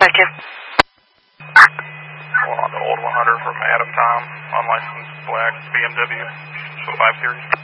Effective. On the old 100 from Adam Tom, unlicensed black BMW, 5 Series.